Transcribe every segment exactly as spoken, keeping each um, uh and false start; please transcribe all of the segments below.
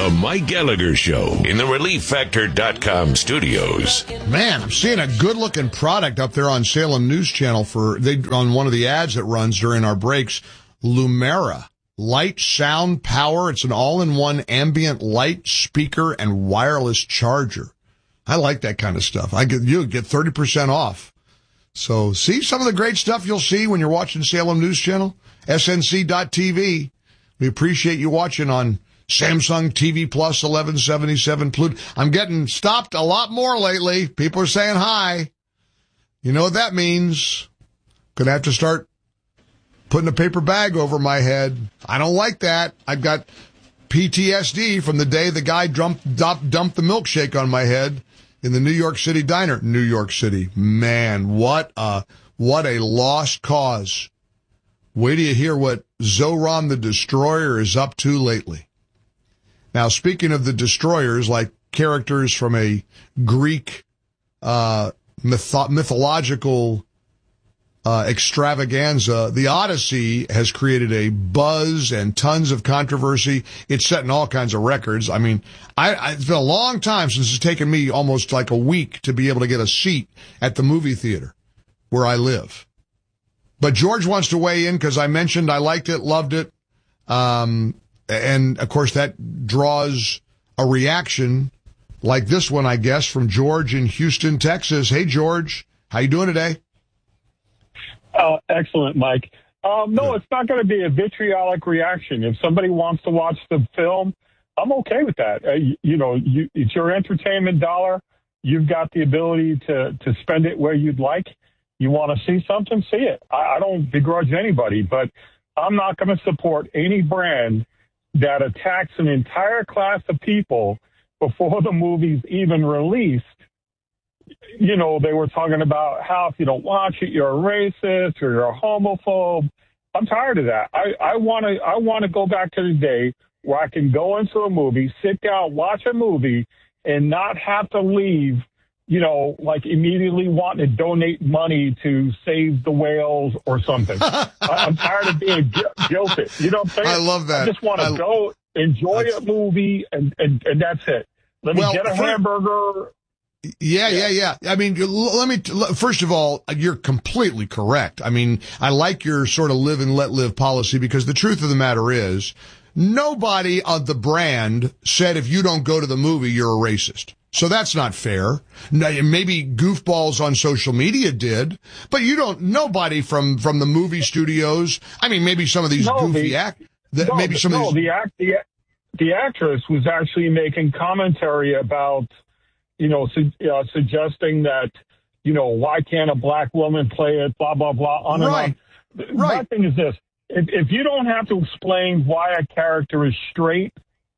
The Mike Gallagher Show in the relief factor dot com studios. Man, I'm seeing a good-looking product up there on Salem News Channel for they on one of the ads that runs during our breaks. Lumera. Light, sound, power. It's an all-in-one ambient light, speaker, and wireless charger. I like that kind of stuff. I get, you get thirty percent off. So see some of the great stuff you'll see when you're watching Salem News Channel, S N C dot T V. We appreciate you watching on Samsung T V Plus eleven seventy-seven Pluto. I'm getting stopped a lot more lately. People are saying hi. You know what that means. Gonna have to start putting a paper bag over my head. I don't like that. I've got P T S D from the day the guy dumped, dumped, dumped the milkshake on my head in the New York City diner. New York City. Man, what a, what a lost cause. Wait till you hear what Zoran the Destroyer is up to lately. Now, speaking of the destroyers, like characters from a Greek uh, mytho- mythological uh, extravaganza, the Odyssey has created a buzz and tons of controversy. It's setting all kinds of records. I mean, I, I, it's been a long time since it's taken me almost like a week to be able to get a seat at the movie theater where I live. But George wants to weigh in because I mentioned I liked it, loved it. Um, and, of course, that draws a reaction like this one, I guess, from George in Houston, Texas. Hey, George, how you doing today? Uh, excellent, Mike. Um, no, Good. It's not going to be a vitriolic reaction. If somebody wants to watch the film, I'm okay with that. Uh, you, you know, you, it's your entertainment dollar. You've got the ability to, to spend it where you'd like. You want to see something, see it. I, I don't begrudge anybody, but I'm not going to support any brand that attacks an entire class of people before the movie's even released. You know, they were talking about how if you don't watch it, you're a racist or you're a homophobe. I'm tired of that. I, I want to I want to go back to the day where I can go into a movie, sit down, watch a movie, and not have to leave, you know, like immediately wanting to donate money to save the whales or something. I, I'm tired of being gu- guilty. You know what I'm saying? I love that. I just want to I, go enjoy that's, a movie, and, and, and that's it. Let me well, get a for, hamburger. Yeah, yeah, yeah. I mean, let me, first of all, you're completely correct. I mean, I like your sort of live and let live policy because the truth of the matter is nobody of the brand said if you don't go to the movie, you're a racist. So that's not fair. Maybe goofballs on social media did, but you don't, nobody from, from the movie studios. I mean, maybe some of these no, goofy the, act, the, no, maybe some no, of these. The, act, the, the actress was actually making commentary about, you know, su- uh, suggesting that, you know, why can't a black woman play it, blah, blah, blah, on Right. and on. Right. My thing is this. If, if you don't have to explain why a character is straight,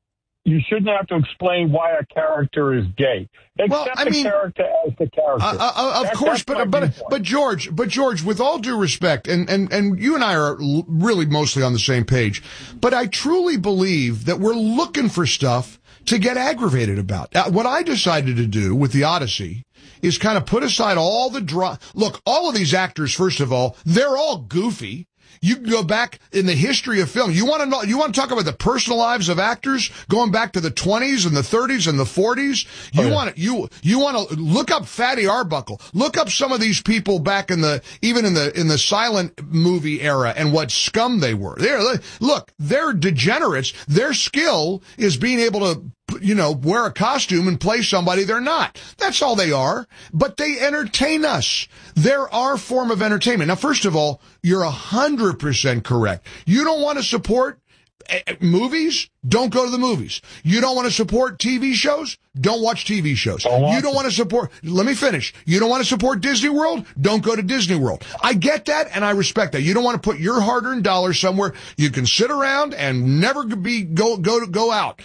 you shouldn't have to explain why a character is gay. Accept Well, I the mean, character as the character. Uh, uh, of that, course, but but viewpoint. but George, but George, with all due respect, and and and you and I are l- really mostly on the same page, but I truly believe that we're looking for stuff to get aggravated about. Uh, what I decided to do with the Odyssey is kind of put aside all the dra- look, all of these actors, first of all, they're all goofy. You can go back in the history of film. You want to know, you want to talk about the personal lives of actors going back to the twenties and the thirties and the forties. You oh, yeah. want to, you, you want to look up Fatty Arbuckle. Look up some of these people back in the, even in the, in the silent movie era and what scum they were. They're, look, they're degenerates. Their skill is being able to, you know, wear a costume and play somebody they're not. That's all they are. But they entertain us. They're our form of entertainment. Now, first of all, you're a hundred percent correct. You don't want to support uh, movies? Don't go to the movies. You don't want to support T V shows? Don't watch T V shows. Don't you don't want to support, let me finish. You don't want to support Disney World? Don't go to Disney World. I get that and I respect that. You don't want to put your hard-earned dollars somewhere you can sit around and never be, go, go, go out.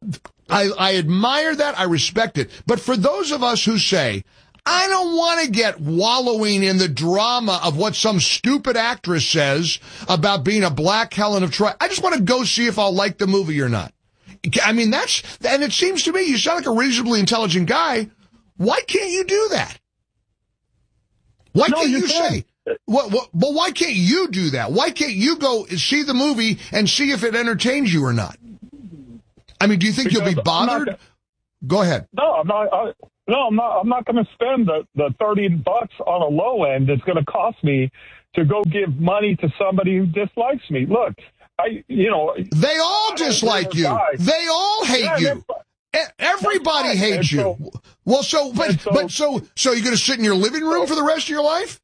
I, I admire that. I respect it. But for those of us who say, I don't want to get wallowing in the drama of what some stupid actress says about being a black Helen of Troy. I just want to go see if I'll like the movie or not. I mean, that's, and it seems to me you sound like a reasonably intelligent guy. Why can't you do that? Why No, can't you you can. say, what, what, well, why can't you do that? Why can't you go see the movie and see if it entertains you or not? I mean, do you think Because you'll be bothered? Not, Go ahead. No, I'm not. I, no, I'm not. I'm not going to spend the, the thirty bucks on a low end. It's going to cost me to go give money to somebody who dislikes me. Look, I, you know, they all dislike you. Die. They all hate yeah, you. Everybody hates you. So, well, so, but, so, but so, so you're going to sit in your living room for the rest of your life?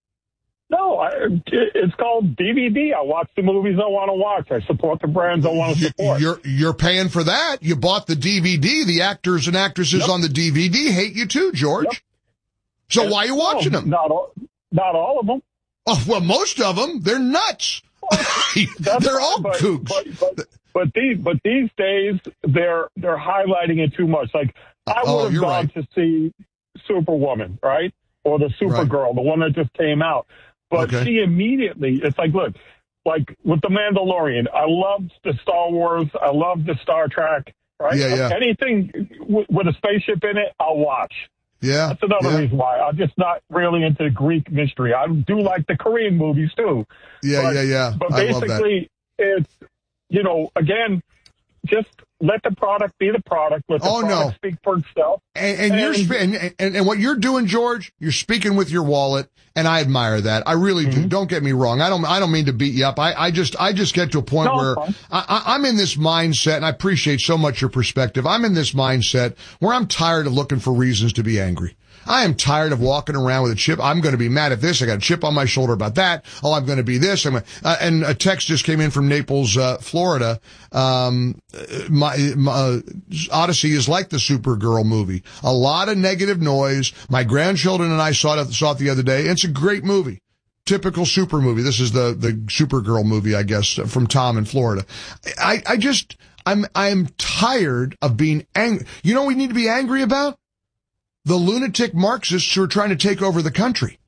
No, I, it's called D V D. I watch the movies I want to watch. I support the brands I want to support. You're, you're paying for that. You bought the D V D. The actors and actresses yep. on the D V D hate you too, George. Yep. So and why are you watching no, them? Not all, not all of them. Oh, well, most of them, they're nuts. They're all but, kooks. But, but, but these, but these days, they're they're highlighting it too much. Like I would have oh, gone right. to see Superwoman, right, or the Supergirl, right. the one that just came out. But okay. she immediately, it's like, look, like with the Mandalorian, I loved the Star Wars, I loved the Star Trek, right? Yeah, yeah. Anything w- with a spaceship in it, I'll watch. Yeah. That's another yeah. reason why. I'm just not really into Greek mystery. I do like the Korean movies too. Yeah, but, yeah, yeah. But I basically, it's, you know, again, just let the product be the product. Let the oh, product no. speak for itself. And, and, and you're and, and, and what you're doing, George, you're speaking with your wallet, and I admire that. I really mm-hmm. do. Don't get me wrong. I don't. I don't mean to beat you up. I, I just. I just get to a point no, where I, I'm in this mindset, and I appreciate so much your perspective. I'm in this mindset where I'm tired of looking for reasons to be angry. I am tired of walking around with a chip. I'm going to be mad at this. I got a chip on my shoulder about that. Oh, I'm going to be this. I'm gonna, uh, and a text just came in from Naples, uh, Florida. Um, my, my uh, Odyssey is like the Supergirl movie. A lot of negative noise. My grandchildren and I saw it, saw it the other day. It's a great movie. Typical super movie. This is the, the Supergirl movie, I guess, from Tom in Florida. I, I just, I'm, I'm tired of being angry. You know what we need to be angry about? The lunatic Marxists who are trying to take over the country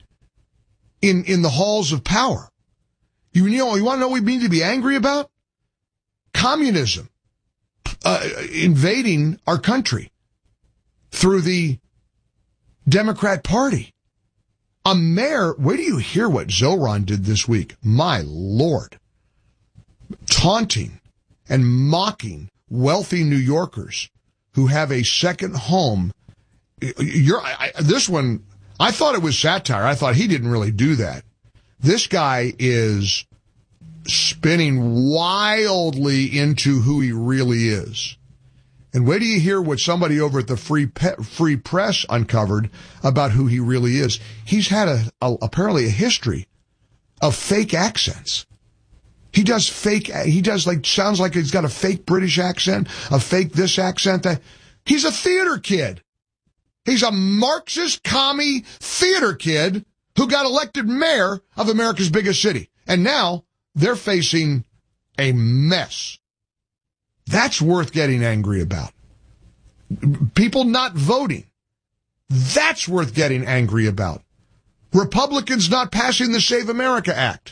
in, in the halls of power. You, you know, you want to know what we need to be angry about? Communism, uh, invading our country through the Democrat Party. A mayor, wait till you hear what Zoran did this week. My Lord. Taunting and mocking wealthy New Yorkers who have a second home. You're, I, this one, I thought it was satire. I thought he didn't really do that. This guy is spinning wildly into who he really is. And wait till you hear what somebody over at the Free Pe- Free Press uncovered about who he really is. He's had a, a apparently a history of fake accents. He does fake, he does like, sounds like he's got a fake British accent, a fake this accent. That. He's a theater kid. He's a Marxist commie theater kid who got elected mayor of America's biggest city. And now they're facing a mess. That's worth getting angry about. People not voting. That's worth getting angry about. Republicans not passing the Save America Act.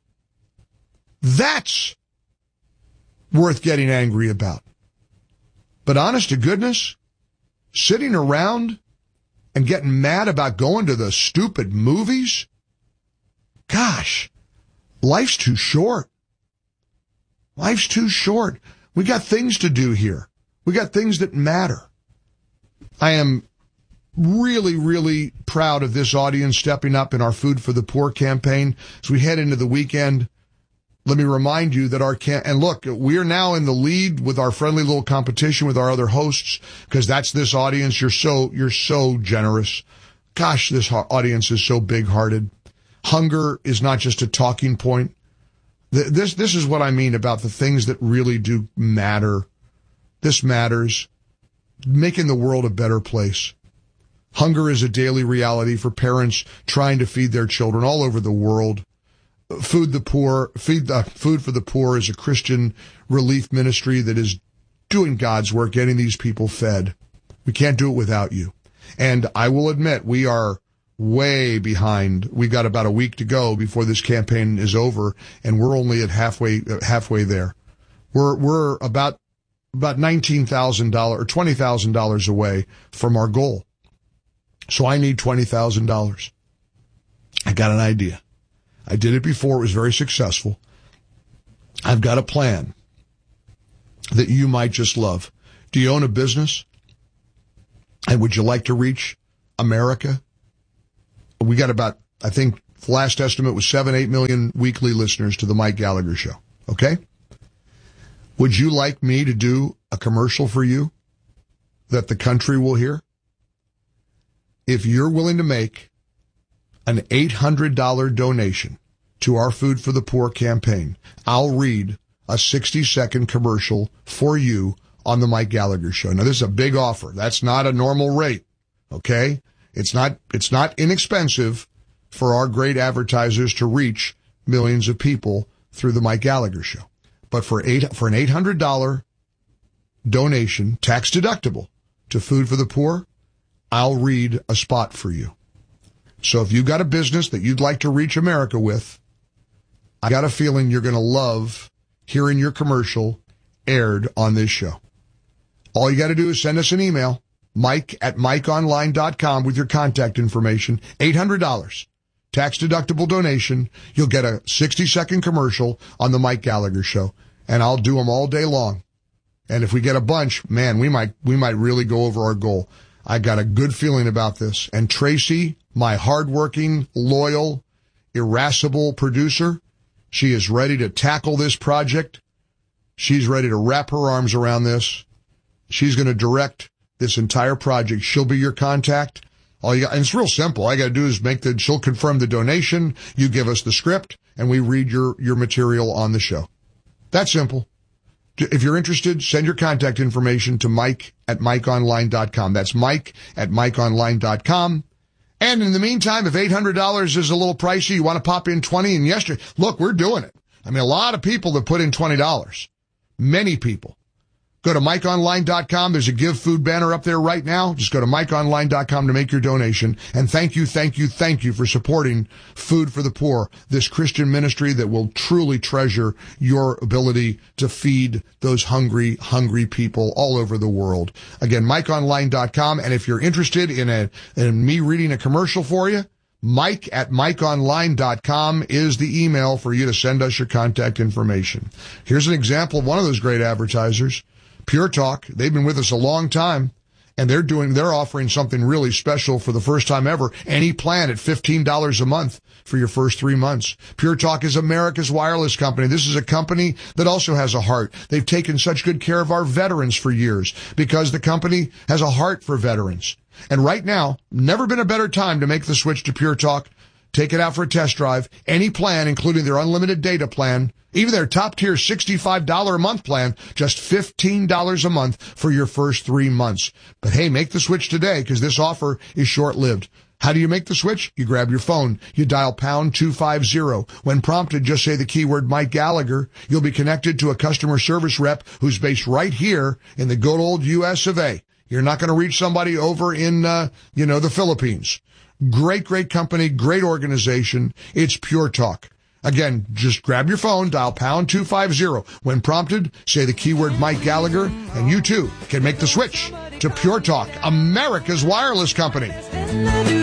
That's worth getting angry about. But honest to goodness, sitting around and getting mad about going to the stupid movies? Gosh, life's too short. Life's too short. We got things to do here. We got things that matter. I am really, really proud of this audience stepping up in our Food for the Poor campaign. As we head into the weekend, let me remind you that our can and look, we are now in the lead with our friendly little competition with our other hosts, because that's this audience. You're so, you're so generous. Gosh, this audience is so big-hearted. Hunger is not just a talking point. This, this is what I mean about the things that really do matter. This matters. Making the world a better place. Hunger is a daily reality for parents trying to feed their children all over the world. Food the Poor, feed the Food for the Poor is a Christian relief ministry that is doing God's work, getting these people fed. We can't do it without you. And I will admit, we are way behind. We got about a week to go before this campaign is over, and we're only at halfway, halfway there. We're, we're about, about nineteen thousand dollars or twenty thousand dollars away from our goal. So I need twenty thousand dollars. I got an idea. I did it before. It was very successful. I've got a plan. that you might just love. Do you own a business? And would you like to reach America? We got about, I think, the last estimate was seven, eight million weekly listeners to the Mike Gallagher Show. Okay? Would you like me to do a commercial for you that the country will hear? If you're willing to make an eight hundred dollars donation to our Food for the Poor campaign, I'll read a sixty-second commercial for you on the Mike Gallagher Show. Now, this is a big offer. That's not a normal rate, okay? It's not, it's not inexpensive for our great advertisers to reach millions of people through the Mike Gallagher Show. But for eight, for an eight hundred dollars donation, tax deductible, to Food for the Poor, I'll read a spot for you. So if you've got a business that you'd like to reach America with, I got a feeling you're going to love hearing your commercial aired on this show. All you got to do is send us an email, Mike at Mike Online dot com, with your contact information, eight hundred dollars. Tax-deductible donation. You'll get a sixty-second commercial on the Mike Gallagher Show, and I'll do them all day long. And if we get a bunch, man, we might we might really go over our goal. I got a good feeling about this. And Tracy, my hardworking, loyal, irascible producer, she is ready to tackle this project. She's ready to wrap her arms around this. She's going to direct this entire project. She'll be your contact. All you got, and it's real simple. All you got to do is make the, she'll confirm the donation. You give us the script and we read your, your material on the show. That's simple. If you're interested, send your contact information to Mike at Mike Online dot com. That's Mike at Mike Online dot com. And in the meantime, if eight hundred dollars is a little pricey, you want to pop in twenty, and yesterday, look, we're doing it. I mean, a lot of people that put in twenty dollars. Many people. Go to Mike Online dot com. There's a Give Food banner up there right now. Just go to Mike Online dot com to make your donation. And thank you, thank you, thank you for supporting Food for the Poor, this Christian ministry that will truly treasure your ability to feed those hungry, hungry people all over the world. Again, Mike Online dot com. And if you're interested in a in me reading a commercial for you, Mike at Mike Online dot com is the email for you to send us your contact information. Here's an example of one of those great advertisers. Pure Talk, they've been with us a long time, and they're doing, they're offering something really special for the first time ever. Any plan at fifteen dollars a month for your first three months. Pure Talk is America's wireless company. This is a company that also has a heart. They've taken such good care of our veterans for years because the company has a heart for veterans. And right now, never been a better time to make the switch to Pure Talk. Take it out for a test drive. Any plan, including their unlimited data plan, even their top-tier sixty-five dollars a month plan, just fifteen dollars a month for your first three months. But hey, make the switch today because this offer is short-lived. How do you make the switch? You grab your phone. You dial pound two fifty. When prompted, just say the keyword Mike Gallagher. You'll be connected to a customer service rep who's based right here in the good old U S of A. You're not going to reach somebody over in, uh, you know, the Philippines. Great, great company, great organization. It's Pure Talk. Again, just grab your phone, dial pound two fifty. When prompted, say the keyword Mike Gallagher, and you too can make the switch to Pure Talk, America's wireless company.